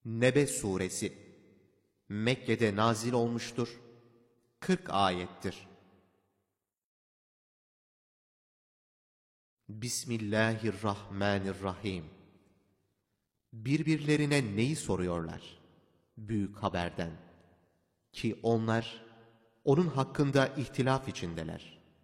Nebe suresi Mekke'de nazil olmuştur. 40 ayettir. Bismillahirrahmanirrahim. Birbirlerine neyi soruyorlar? Büyük haberden. Ki onlar onun hakkında ihtilaf içindeler.